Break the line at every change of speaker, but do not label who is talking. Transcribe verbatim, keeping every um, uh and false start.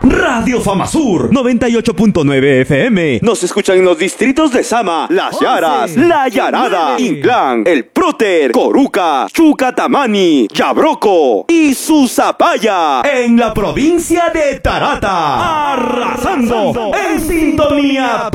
Radio Famasur noventa y ocho punto nueve F M. Nos escuchan en los distritos de Sama, Las Yaras, La Yarada, Inclán, El Próter, Coruca, Chucatamani, Yabroco y Susapaya, en la provincia de Tarata. Arrasando en sintonía